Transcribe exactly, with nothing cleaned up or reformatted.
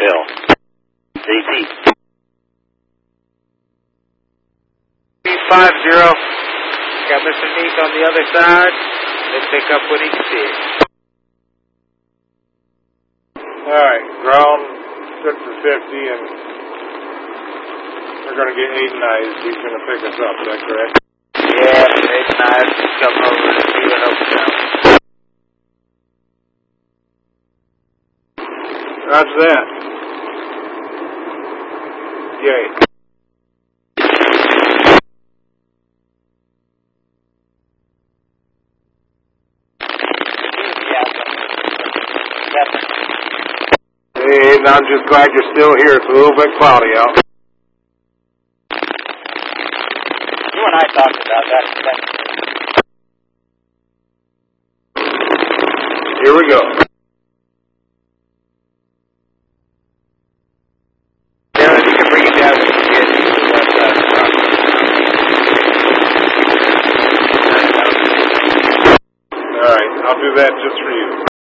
Bill. Z Z. five zero. Got Mister Neek on the other side. Let's pick up when he can see it. Alright, ground good for fifty, and we're going to get Aiden Knives. He's going to pick us up, is that correct? Yeah, Aiden Knives is coming over to see what helps now. Roger that. Yay. Hey, Aiden, I'm just glad you're still here. It's a little bit cloudy out. You and I talked about that. Here we go. Yeah, you can bring it down when you get to that uh, All right, I'll do that just for you.